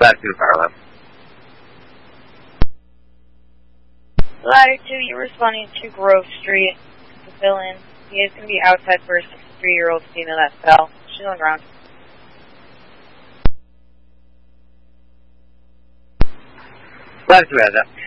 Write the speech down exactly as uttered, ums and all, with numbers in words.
Latitude Power Lab. Latitude, you're responding to Grove Street. To fill in. He is going to be outside for a sixty-three-year-old female that fell. She's on the ground. Latitude has that.